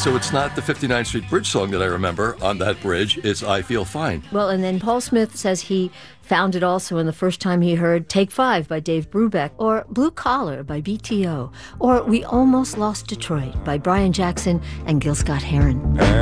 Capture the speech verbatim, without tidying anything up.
So it's not the fifty-ninth Street Bridge song that I remember on that bridge. It's I Feel Fine. Well, and then Paul Smith says he found it also in the first time he heard Take Five by Dave Brubeck, or Blue Collar by B T O, or We Almost Lost Detroit by Brian Jackson and Gil Scott-Heron.